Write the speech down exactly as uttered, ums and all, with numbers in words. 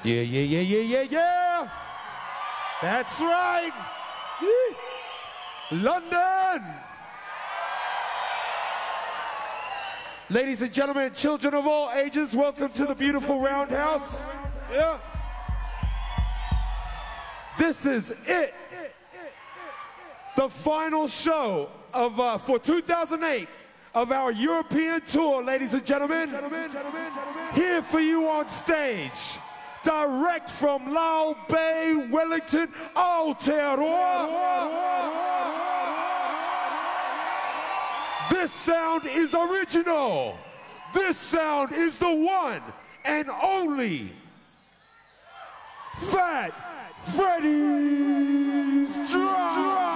Yeah, yeah, yeah, yeah, yeah, yeah. That's right. Yee. London. Ladies and gentlemen, children of all ages, welcome to the beautiful Roundhouse. Yeah. This is it. The final show of uh, for two thousand eight of our European tour, ladies and gentlemen. Here for you on stage, direct from Lao Bay, Wellington, Aotearoa. This sound is original. This sound is the one and only Fat Freddy's Drop.